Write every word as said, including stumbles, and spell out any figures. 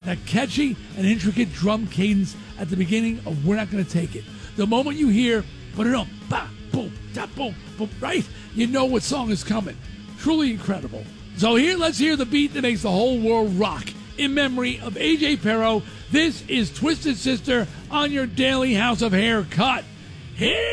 that catchy and intricate drum cadence at the beginning of We're Not Gonna Take It. The moment you hear, put it on, ba, boom, da, boom, boom, right? You know what song is coming. Truly incredible. So here, let's hear the beat that makes the whole world rock. In memory of A J Pero, this is Twisted Sister on your daily House of Hair cut. Here